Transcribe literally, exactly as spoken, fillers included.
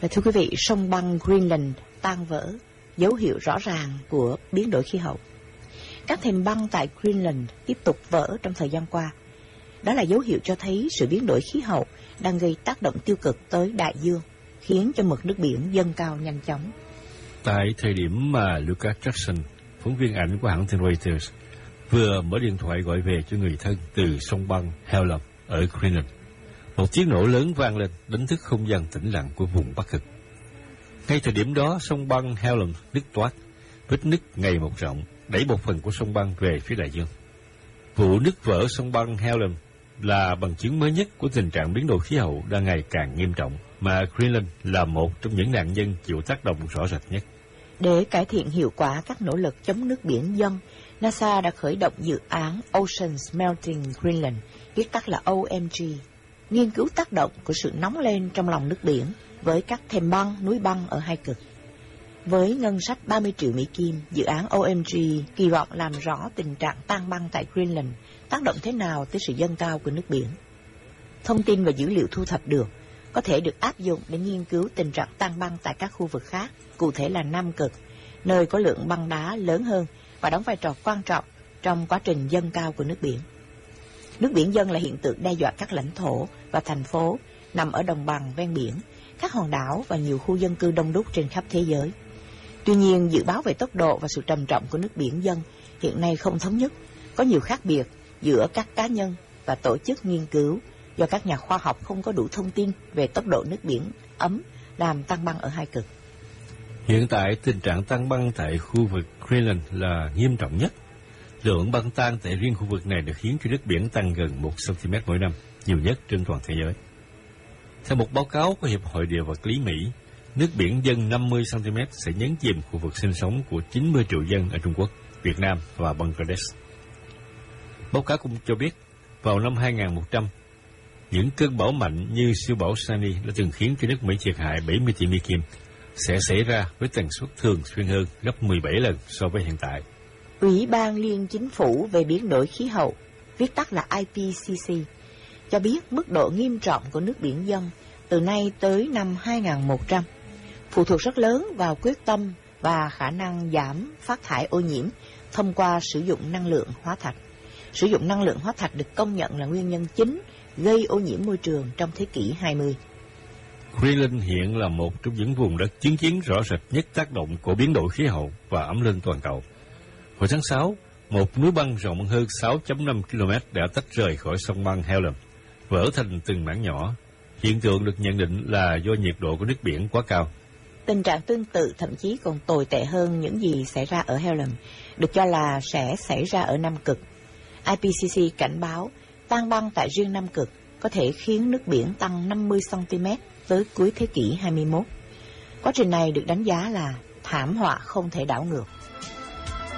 Thưa quý vị, sông băng Greenland tan vỡ, dấu hiệu rõ ràng của biến đổi khí hậu. Các thềm băng tại Greenland tiếp tục vỡ trong thời gian qua. Đó là dấu hiệu cho thấy sự biến đổi khí hậu đang gây tác động tiêu cực tới đại dương, khiến cho mực nước biển dâng cao nhanh chóng. Tại thời điểm mà Lucas Jackson, phóng viên ảnh của hãng tin Reuters, vừa mở điện thoại gọi về cho người thân từ sông băng Hellam ở Greenland, một tiếng nổ lớn vang lên đánh thức không gian tĩnh lặng của vùng Bắc Cực. Ngay thời điểm đó, sông băng Hellam nứt toát, vết nứt ngày một rộng, đẩy một phần của sông băng về phía đại dương. Vụ nứt vỡ sông băng Hellam là bằng chứng mới nhất của tình trạng biến đổi khí hậu đang ngày càng nghiêm trọng, mà Greenland là một trong những nạn nhân chịu tác động rõ rệt nhất. Để cải thiện hiệu quả các nỗ lực chống nước biển dâng, NASA đã khởi động dự án Oceans Melting Greenland, viết tắt là O M G, nghiên cứu tác động của sự nóng lên trong lòng nước biển với các thềm băng, núi băng ở hai cực. Với ngân sách ba mươi triệu Mỹ Kim, dự án O M G kỳ vọng làm rõ tình trạng tan băng tại Greenland tác động thế nào tới sự dâng cao của nước biển. Thông tin và dữ liệu thu thập được có thể được áp dụng để nghiên cứu tình trạng tan băng tại các khu vực khác, cụ thể là Nam Cực, nơi có lượng băng đá lớn hơn và đóng vai trò quan trọng trong quá trình dâng cao của nước biển. Nước biển dâng là hiện tượng đe dọa các lãnh thổ và thành phố nằm ở đồng bằng ven biển, các hòn đảo và nhiều khu dân cư đông đúc trên khắp thế giới. Tuy nhiên, dự báo về tốc độ và sự trầm trọng của nước biển dâng hiện nay không thống nhất, có nhiều khác biệt giữa các cá nhân và tổ chức nghiên cứu do các nhà khoa học không có đủ thông tin về tốc độ nước biển ấm làm tăng băng ở hai cực. Hiện tại, tình trạng tăng băng tại khu vực Greenland là nghiêm trọng nhất. Lượng băng tan tại riêng khu vực này đã khiến cho nước biển tăng gần một xăng-ti-mét mỗi năm, nhiều nhất trên toàn thế giới. Theo một báo cáo của Hiệp hội Địa vật lý Mỹ, nước biển dâng năm mươi xăng-ti-mét sẽ nhấn chìm khu vực sinh sống của chín mươi triệu dân ở Trung Quốc, Việt Nam và Bangladesh. Báo cáo cũng cho biết, vào năm hai nghìn một trăm, những cơn bão mạnh như siêu bão Sani đã từng khiến cho nước Mỹ thiệt hại bảy mươi tỷ Mỹ Kim, sẽ xảy ra với tần suất thường xuyên hơn gấp mười bảy lần so với hiện tại. Ủy ban Liên Chính phủ về biến đổi khí hậu, viết tắt là I P C C, cho biết mức độ nghiêm trọng của nước biển dâng từ nay tới năm hai nghìn một trăm phụ thuộc rất lớn vào quyết tâm và khả năng giảm phát thải ô nhiễm thông qua sử dụng năng lượng hóa thạch. Sử dụng năng lượng hóa thạch được công nhận là nguyên nhân chính gây ô nhiễm môi trường trong thế kỷ hai mươi. Greenland hiện là một trong những vùng đất chứng kiến rõ rệt nhất tác động của biến đổi khí hậu và ẩm lên toàn cầu. Hồi tháng sáu, một núi băng rộng hơn sáu phẩy năm ki lô mét đã tách rời khỏi sông băng Hellam, vỡ thành từng mảng nhỏ. Hiện tượng được nhận định là do nhiệt độ của nước biển quá cao. Tình trạng tương tự, thậm chí còn tồi tệ hơn những gì xảy ra ở Hellam, được cho là sẽ xảy ra ở Nam Cực. I P C C cảnh báo tan băng tại riêng Nam Cực có thể khiến nước biển tăng năm mươi xăng-ti-mét tới cuối thế kỷ hai mươi mốt. Quá trình này được đánh giá là thảm họa không thể đảo ngược.